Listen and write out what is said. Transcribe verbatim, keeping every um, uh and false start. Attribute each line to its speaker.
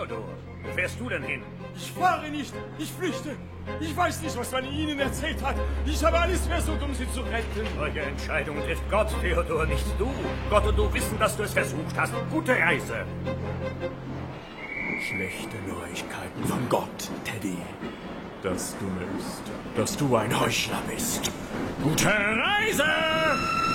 Speaker 1: Theodor, wo fährst du denn hin?
Speaker 2: Ich fahre nicht, ich flüchte. Ich weiß nicht, was man Ihnen erzählt hat. Ich habe alles versucht, um Sie zu retten.
Speaker 1: Solche Entscheidungen trifft Gott, Theodor, nicht du. Gott und du wissen, dass du es versucht hast. Gute Reise.
Speaker 2: Schlechte Neuigkeiten von Gott, Teddy. Dass du nimmst, dass du ein Heuchler bist. Gute Reise!